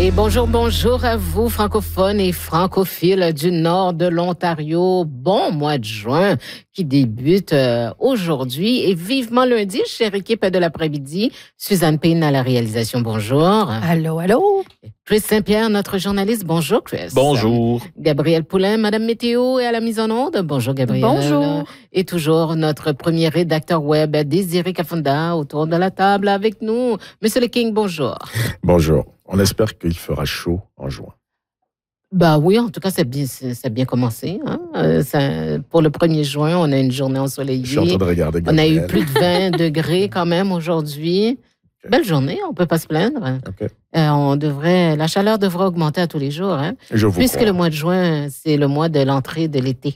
Et bonjour à vous, francophones et francophiles du nord de l'Ontario. Bon mois de juin qui débute aujourd'hui et vivement lundi. Chère équipe de l'après-midi, Suzanne Payne à la réalisation. Bonjour. Allô, allô. Chris Saint-Pierre, notre journaliste. Bonjour, Chris. Bonjour. Gabriel Poulain, Madame Météo et à la mise en onde. Bonjour, Gabriel. Bonjour. Et toujours notre premier rédacteur web, Désiré Kafunda, autour de la table avec nous. Monsieur le King, bonjour. Bonjour. On espère qu'il fera chaud en juin. Bah oui, en tout cas, ça a bien commencé. Hein? Pour le 1er juin, on a une journée ensoleillée. Je suis en train de regarder On a Gabriel. eu plus de 20 degrés quand même aujourd'hui. Okay. Belle journée, on peut pas se plaindre. Okay. La chaleur devrait augmenter à tous les jours. Hein? Puisque le mois de juin, c'est le mois de l'entrée de l'été.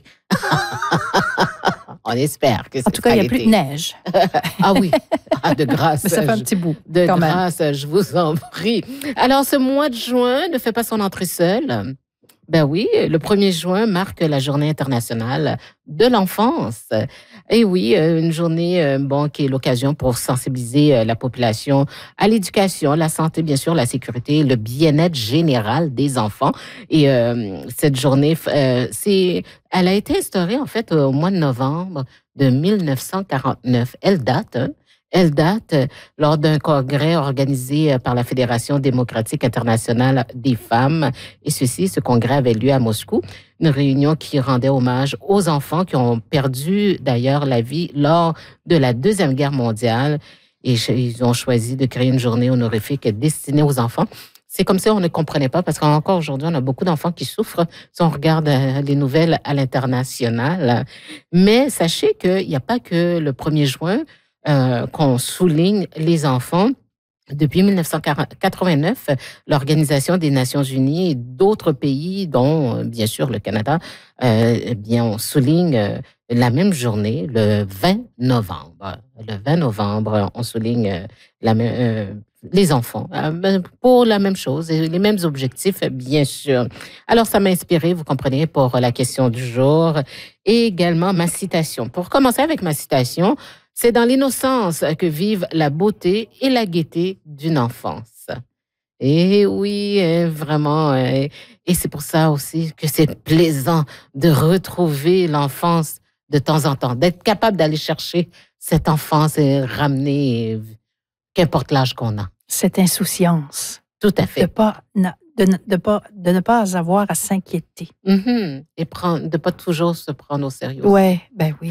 On espère que c'est en tout cas, il n'y a plus de neige. Ah oui, de grâce. Mais ça fait un petit bout. De grâce, je vous en prie. Alors, ce mois de juin ne fait pas son entrée seul. Ben oui, le 1er juin marque la Journée internationale de l'enfance. Et oui, une journée qui est l'occasion pour sensibiliser la population à l'éducation, la santé, bien sûr, la sécurité, le bien-être général des enfants. Et cette journée, elle a été instaurée en fait au mois de novembre de 1949. Elle date lors d'un congrès organisé par la Fédération démocratique internationale des femmes. Et ce congrès avait lieu à Moscou. Une réunion qui rendait hommage aux enfants qui ont perdu d'ailleurs la vie lors de la Deuxième Guerre mondiale. Et ils ont choisi de créer une journée honorifique destinée aux enfants. C'est comme ça, on ne comprenait pas, parce qu'encore aujourd'hui, on a beaucoup d'enfants qui souffrent si on regarde les nouvelles à l'international. Mais sachez qu'il n'y a pas que le 1er juin qu'on souligne les enfants. Depuis 1989, l'Organisation des Nations Unies et d'autres pays, dont bien sûr le Canada, on souligne la même journée, le 20 novembre. Le 20 novembre, on souligne les enfants pour la même chose et les mêmes objectifs, bien sûr. Alors, ça m'a inspiré, vous comprenez, pour la question du jour et également ma citation. Pour commencer avec ma citation, c'est dans l'innocence que vivent la beauté et la gaieté d'une enfance. Et oui, vraiment. Et c'est pour ça aussi que c'est plaisant de retrouver l'enfance de temps en temps, d'être capable d'aller chercher cette enfance et ramener, qu'importe l'âge qu'on a. Cette insouciance. Tout à fait. De ne pas avoir à s'inquiéter. Mm-hmm. Et de ne pas toujours se prendre au sérieux. Ouais, ben oui.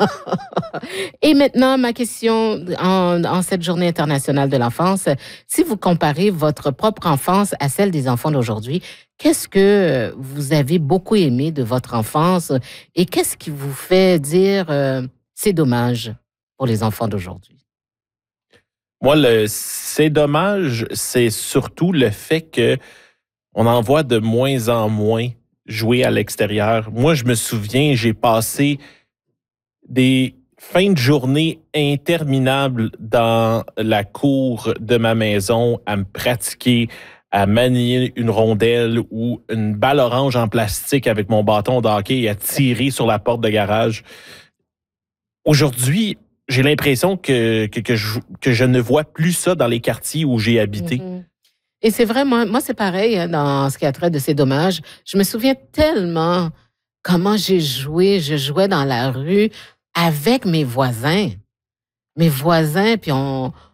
Et maintenant, ma question en cette journée internationale de l'enfance, si vous comparez votre propre enfance à celle des enfants d'aujourd'hui, qu'est-ce que vous avez beaucoup aimé de votre enfance et qu'est-ce qui vous fait dire c'est dommage pour les enfants d'aujourd'hui? Moi, c'est dommage, c'est surtout le fait que on en voit de moins en moins jouer à l'extérieur. Moi, je me souviens, j'ai passé des fins de journée interminables dans la cour de ma maison à me pratiquer, à manier une rondelle ou une balle orange en plastique avec mon bâton de hockey et à tirer sur la porte de garage. Aujourd'hui, j'ai l'impression que je ne vois plus ça dans les quartiers où j'ai habité. Mm-hmm. Et c'est vrai, moi c'est pareil dans ce qui a trait de ces dommages. Je me souviens tellement comment j'ai joué. Je jouais dans la rue avec mes voisins. Puis